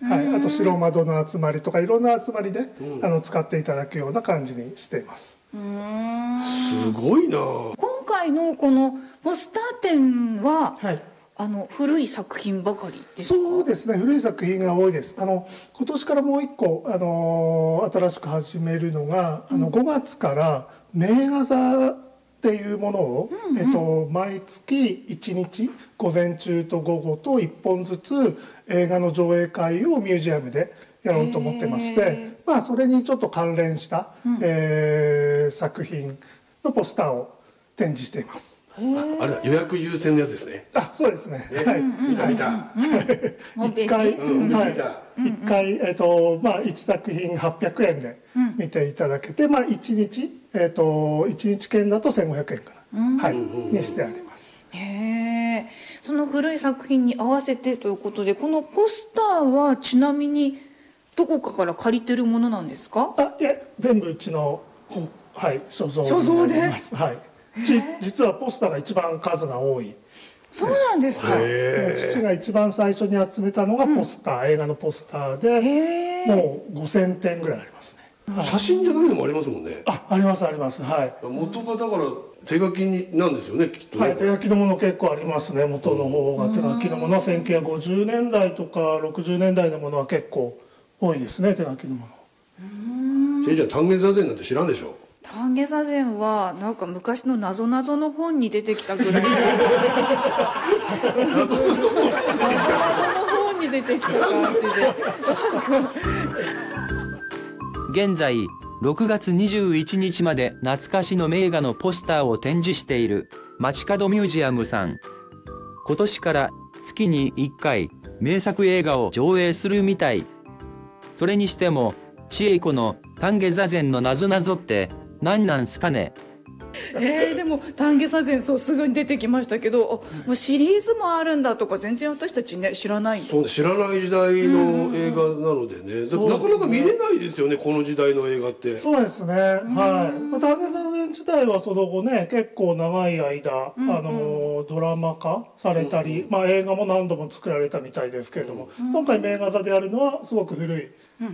はい、あと白窓の集まりとかいろんな集まりで、使っていただくような感じにしています。 すごいな。 今回のこのポスター展は、 はい、 古い作品ばかりですか？ そうですね、古い作品が多いです。今年からもう一個、新しく始めるのが、5月から名画座っていうものを、毎月1日午前中と午後と1本ずつ映画の上映会をミュージアムでやろうと思ってまして、それにちょっと関連した、作品のポスターを展示しています。 あれだ、予約優先のやつですね。 そうですね。はい。 見た。 一回、1作品800円で見ていただけて、1日券だと1500円かな、にしてあります。 その古い作品に合わせてということで、このポスターはちなみにどこかから借りてるものなんですか？ いや、全部うちの、所蔵になります。はい。実はポスターが一番数が多い。 そうなんですか。 父が一番最初に集めたのがポスター、映画のポスターで、もう5000点ぐらいありますね。 写真じゃないのもありますもんね。 あります、あります。はい。 元がだから手書きなんですよね、きっとね。 はい、手書きのもの結構ありますね。元の方が手書きのものは1950年代とか60年代のものは結構多いですね、手書きのもの。 じゃあ丹下座禅なんて知らんでしょ？ 丹下座禅はなんか昔のなぞなぞの本に出てきたぐらいなぞなぞの本に出てきた感じで現在6月21日まで懐かしの名画のポスターを展示している街角ミュージアムさん。今年から月に1回名作映画を上映するみたい。それにしても千恵子の丹下座禅のなぞなぞって何なんすかね。 でも丹下座禅すぐに出てきましたけど、もうシリーズもあるんだとか全然私たちね知らないんで。 そうね、知らない時代の映画なのでね、なかなか見れないですよね、この時代の映画って。 そうですね。はい。丹下座禅自体はその後ね、結構長い間ドラマ化されたり、映画も何度も作られたみたいですけれども、今回名画座であるのはすごく古い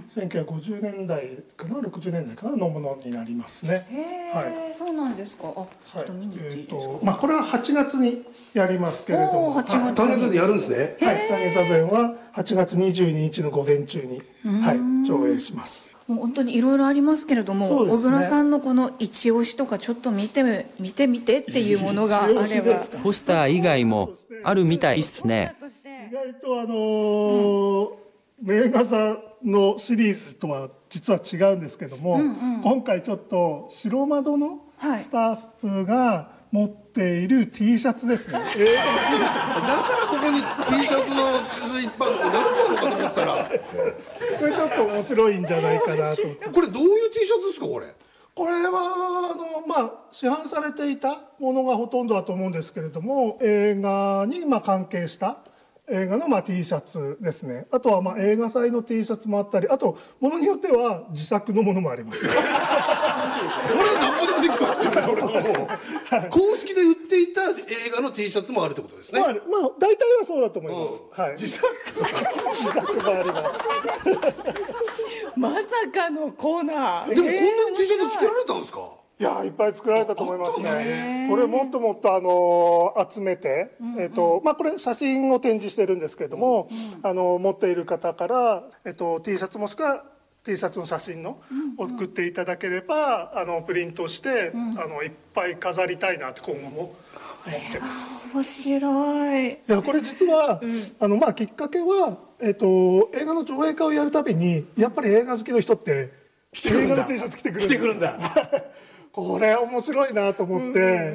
1950年代かな、60年代かなのものになりますね。 そうなんですか。ちょっと見に行っていいですか？ これは8月にやりますけれども、 丹下座禅やるんですね。 はい、丹下座禅は8月22日の午前中に上映します。 もう本当にいろいろありますけれども、小倉さんのこの一押しとかちょっと見てっていうものがあれば。 ポスター以外もあるみたいっすね。 意外と名画座のシリーズとは実は違うんですけども、今回ちょっと白窓のスタッフが持っている T シャツですね。だからここに T シャツの地図いっぱい何なのかと思ったらそれちょっと面白いんじゃないかなと。 これどういう T シャツですか？これは市販されていたものがほとんどだと思うんですけれども、映画に関係した映画のT シャツですね。あとは映画祭の T シャツもあったり、あとものによっては自作のものもあります。それは何もできますよね。それはもう公式で売っていた映画の T シャツもあるってことですね。 大体はそうだと思います。自作もあります。 まさかのコーナー。 でもこんなに T シャツ作られたんですか？ いや、いっぱい作られたと思いますね。これもっともっと集めて、これ写真を展示してるんですけれども、持っている方から、T シャツもしくは T シャツの写真の送っていただければプリントして、いっぱい飾りたいなって今後も思ってます。 面白い。 いや、これ実は、きっかけは、映画の上映会をやるたびにやっぱり映画好きの人って映画の T シャツ着てくるんだ。これ面白いなと思って、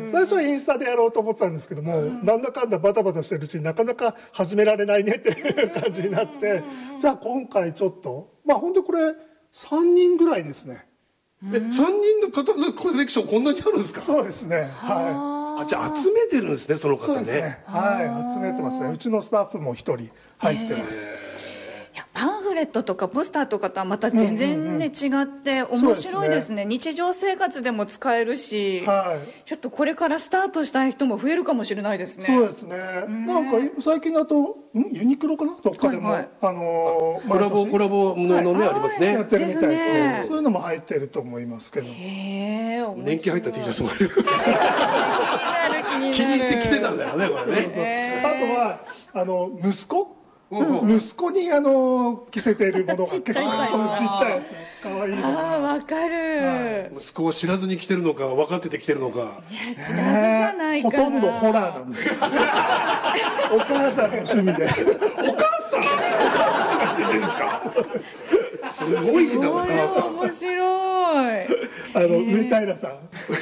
最初はインスタでやろうと思ってたんですけども、なんだかんだバタバタしてるうちになかなか始められないねっていう感じになって、じゃあ今回ちょっと本当これ3人ぐらいですね。 3人の方のコレクションこんなにあるんですか？ そうですね。 じゃあ集めてるんですね、その方ね。 そうですね。集めてますね。うちのスタッフも1人入ってます。 パンフムレットとかポスターとかとはまた全然ね、違って面白いですね。日常生活でも使えるし、ちょっとこれからスタートしたい人も増えるかもしれないですね。 そうですね。なんか最近だとユニクロかな、どっかでも、 コラボのね、ありますね。 やってるみたいですね。そういうのも入ってると思いますけど。 年季入った T シャツもあります。気に入って着てたんだよね、これね。 あとは息子に着せているものが結構、そういうちっちゃいやつ可愛いのが。 わかる。 息子は知らずに着てるのか分かってて着てるのか。 いや、知らずじゃないかな。 ほとんどホラーなんですよ。お母さんの趣味で。 お母さんが着てるんですか。すごいな、お母さん。 面白い。 上平さん。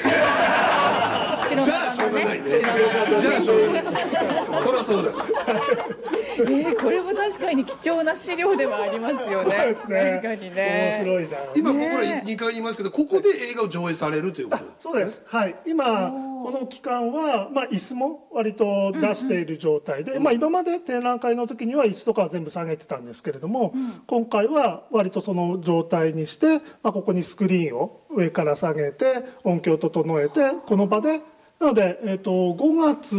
じゃあしょうがないね。じゃあしょうがない。そりゃそうだ。 これも確かに貴重な資料ではありますよね。 そうですね。 確かにね。 面白いな。 今僕ら2回言いますけど、ここで映画を上映されるということ。 そうです。はい。今この期間は椅子も割と出している状態で、今まで展覧会の時には椅子とかは全部下げてたんですけれども、今回は割とその状態にして、ここにスクリーンを上から下げて音響を整えてこの場で。なので、5月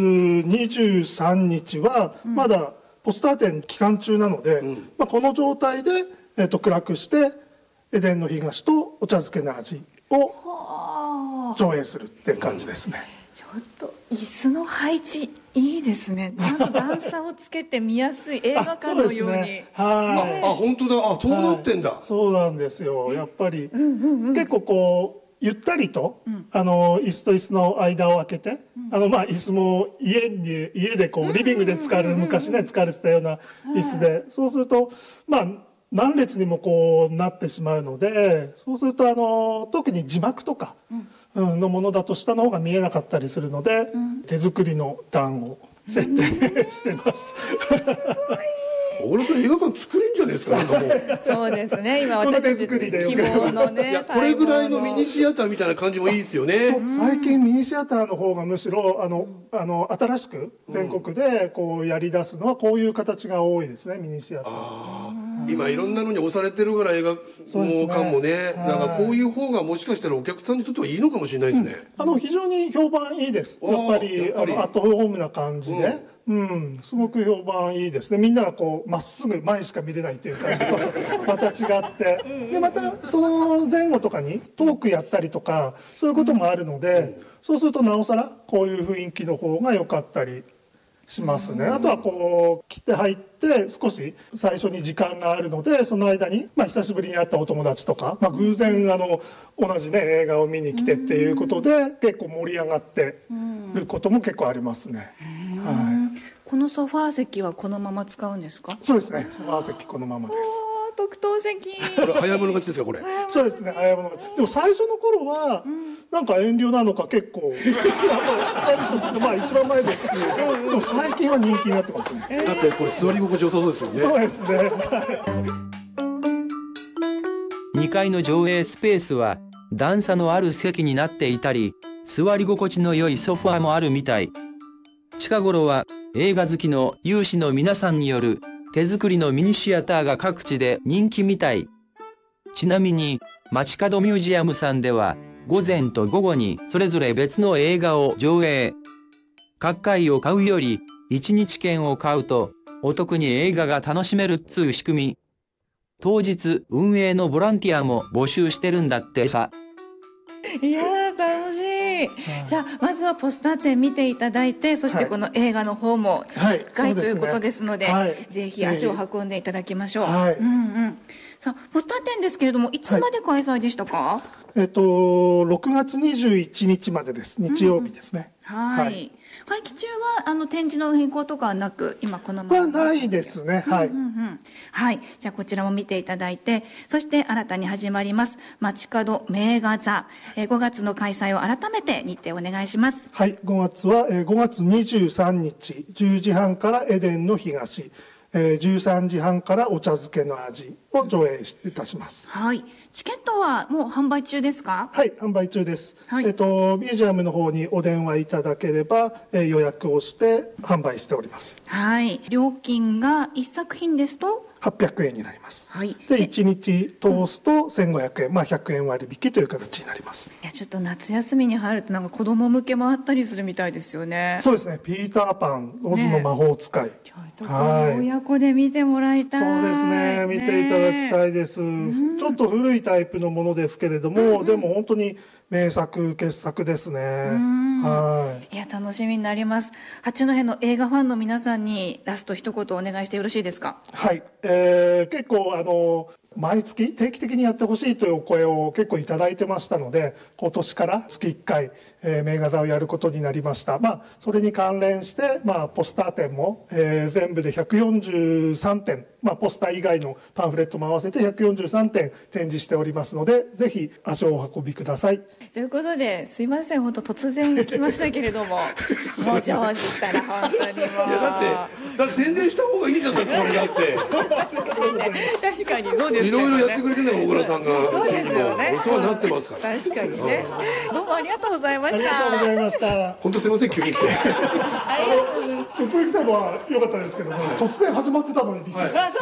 23日はまだポスター展期間中なので、この状態で、暗くしてエデンの東とお茶漬けの味を上映するっていう感じですね。 ちょっと椅子の配置いいですね。ちゃんと段差をつけて見やすい映画館のように。 本当だ。そうなってんだ。 そうなんですよ。やっぱり結構こうゆったりと、椅子と椅子の間を空けて、椅子も家でこうリビングで使われる、昔ね使われてたような椅子で、そうすると何列にもこうなってしまうので、そうすると特に字幕とかのものだと下の方が見えなかったりするので、手作りの段を設定してます。 小倉さん映画館作れんじゃないですか。 そうですね。今私たち希望のね。 これぐらいのミニシアターみたいな感じもいいですよね。 最近ミニシアターの方がむしろ新しく全国でこうやり出すのはこういう形が多いですね。ミニシアター。 今いろんなのに押されてるから映画館もね、だからこういう方がもしかしたらお客さんにとってはいいのかもしれないですね。 非常に評判いいです。やっぱりアットホームな感じで。すごく評判いいですね。みんながこうまっすぐ前しか見れないという感じとまた違って、でまたその前後とかにトークやったりとかそういうこともあるので、そうするとなおさらこういう雰囲気の方が良かったりしますね。あとはこう切って入って少し最初に時間があるので、その間に久しぶりに会ったお友達とか、偶然同じね映画を見に来てっていうことで結構盛り上がってることも結構ありますね。 このソファー席はこのまま使うんですか？ そうですね。ソファー席このままです。 特等席。 これ早物勝ちですかこれ？ そうですね。早物勝ち。でも最初の頃はなんか遠慮なのか結構一番前ですし、でも最近は人気になってますね。 だってこれ座り心地良さそうですよね。 そうですね。 2階の上映スペースは段差のある席になっていたり、座り心地の良いソファーもあるみたい。近頃は映画好きの有志の皆さんによる手作りのミニシアターが各地で人気みたい。ちなみに街角ミュージアムさんでは午前と午後にそれぞれ別の映画を上映。各回を買うより1日券を買うとお得に映画が楽しめるっつう仕組み。当日運営のボランティアも募集してるんだってさ。 いやー楽しい。じゃあまずはポスター展見ていただいて、そしてこの映画の方も月1回ということですので、ぜひ足を運んでいただきましょう。さあポスター展ですけれども、いつまで開催でしたか ？6月21日までです。日曜日ですね。 会期中は展示の変更とかはなく、今このままないですね。 じゃあこちらも見ていただいて、そして新たに始まります街角名画座、5月の開催を改めて日程お願いします。 5月は5月23日10時半からエデンの東、 13時半からお茶漬けの味を上映いたします。 はい。チケットはもう販売中ですか？ はい、販売中です。 はい、 ミュージアムの方にお電話いただければ、予約をして販売しております。 はい。料金が1作品ですと 800円になります。 はい。 で、1日通すと1500円、100円割引という形になります。 いや、ちょっと夏休みに入るとなんか子供向けもあったりするみたいですよね。 そうですね。ピーターパン、オズの魔法使い。 ちょっと親子で見てもらいたい。 そうですね。見ていただきたいです。ちょっと古いタイプのものですけれども、でも本当に名作傑作ですね。はい。 いや、楽しみになります。八戸の映画ファンの皆さんにラスト一言お願いしてよろしいですか？ はい。結構毎月定期的にやってほしいというお声を結構いただいてましたので、今年から月1回、名画座をやることになりました。それに関連して、ポスター展も、全部で143点、ポスター以外のパンフレットも合わせて143点展示しておりますので、ぜひ足をお運びください。 ということで、すいません、本当突然来ましたけれども、もう上司ったら本当にもう。いやだって宣伝した方がいいじゃん、これだって。 確かにそうですね。 いろいろやってくれてるの小倉さんが。 そうですよね。 お世話になってますから。 確かにね。どうもありがとうございました。 ありがとうございました。 本当すみません、急に来て。 突然来たのは良かったですけども、突然始まってたのにびっくりしました。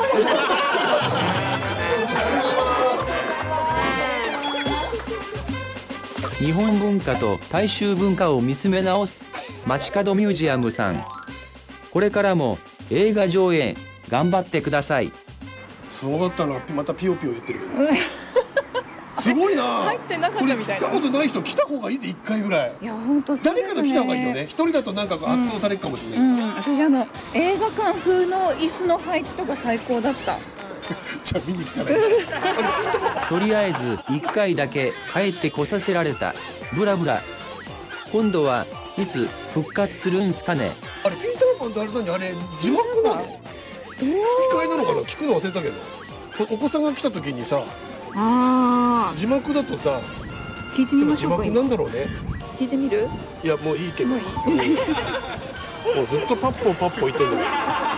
日本文化と大衆文化を見つめ直す街角ミュージアムさん。これからも映画上映頑張ってください。 すごかったな、またピヨピヨ言ってるけど。すごいな。 入ってなかったみたいな。 来たことない人来た方がいいぜ、1回ぐらい。 いや本当そうですね。 誰かと来た方がいいよね。一人だとなんか圧倒されるかもしれない。 私映画館風の椅子の配置とか最高だった。 じゃあ見に来たらいい。 とりあえず1回だけ帰ってこさせられたブラブラ。今度はいつ復活するんすかね。 あれピーターパンってあれ何、あれ字幕なの？吹き替えなのかな、聞くの忘れたけど。お子さんが来た時にさ、字幕だとさ、 聞いてみましょうか。 字幕なんだろうね。 聞いてみる？ いやもういいけど。もうずっとパッポパッポ言ってんだよ。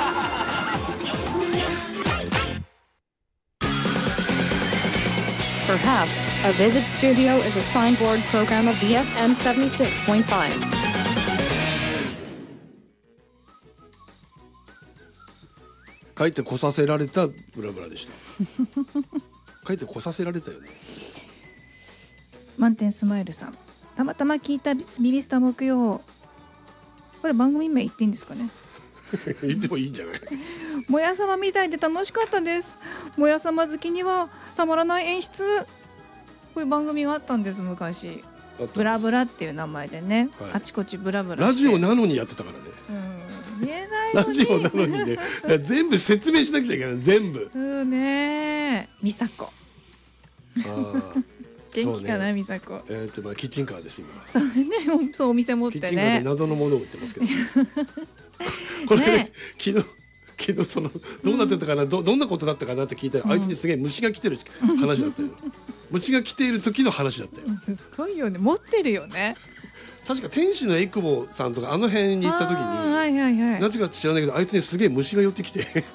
Perhaps, a Vivid Studio is a signboard program of BFM 76.5. 帰ってこさせられたブラブラでした。帰ってこさせられたよね。 満点スマイルさん、たまたま聞いたビビスタ木曜。これ番組名言っていいんですかね？ 言ってもいいんじゃない？ もやさまみたいで楽しかったです。もやさま好きにはたまらない演出。こういう番組があったんです、昔。ブラブラっていう名前でね、はい、あちこちブラブラして。 ラジオなのにやってたからね。 見えないよね。 ラジオなのにね、全部説明しなくちゃいけない、全部。 ね、美佐子。元気かな、美佐子。 キッチンカーです今。 そうね、そうお店持ってね。 キッチンカーで謎のものを売ってますけど。これ、ね、昨日そのどうなってたかな、どんなことだったかなって聞いたら、あいつにすげえ虫が来てる話だったよ。虫が来ている時の話だったよ。 すごいよね、持ってるよね。 確か天使のエクボさんとかあの辺に行った時に、なぜか知らないけどあいつにすげえ虫が寄ってきて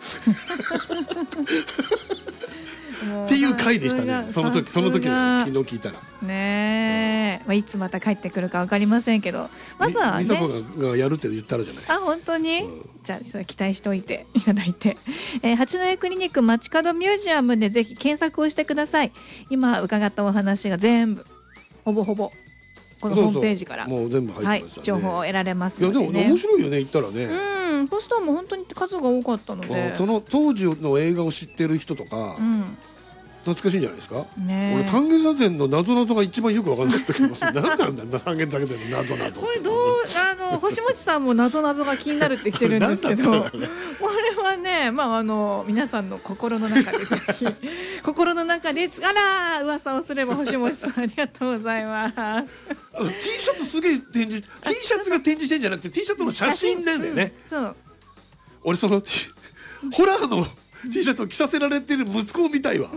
っていう回でしたね。その時の昨日聞いたらねえ、いつまた帰ってくるか分かりませんけど、まずはね、 美佐子がやるって言ったらじゃない。 あ、本当に、じゃあそれ期待しておいていただいて、八戸クリニック街角ミュージアムでぜひ検索をしてください。今伺ったお話が全部ほぼこのホームページからもう全部入ってましたね。 情報を得られますのでね。 いやでも面白いよね、行ったらね。 ポスターも本当に数が多かったので、 その当時の映画を知ってる人とか、懐かしいんじゃないですか。俺単元座禅の謎が一番よく分かんなかったけど何なんだ単元座禅の謎これどう星持さんも謎が気になるってきてるんですけどこれはね、皆さんの心の中でぜひ心の中で噂をすれば星持さんありがとうございます。 T シャツすげえ展示、T シャツが展示してんじゃなくて T シャツの写真なんだよね。 そう俺そのホラーのT シャツを着させられてる息子を見たいわ。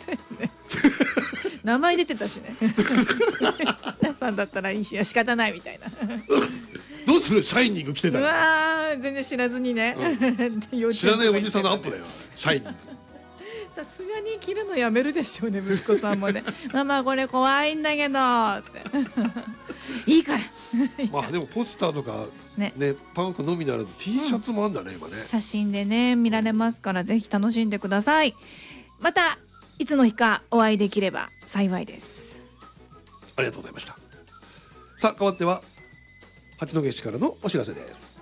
名前出てたしね。皆さんだったらいいし仕方ないみたいな。 どうするシャイニング着てたうら、 わ全然知らずにね、 知らないおじさんのアップだよシャイニング。 さすがに着るのやめるでしょうね息子さんもねママこれ怖いんだけどっていいからまあでもポスターとかねパンフのみならず T シャツもあんだね、今ね。 写真でね見られますからぜひ楽しんでください。またいつの日かお会いできれば幸いです。 ありがとうございました。さあ変わっては八戸市からのお知らせです。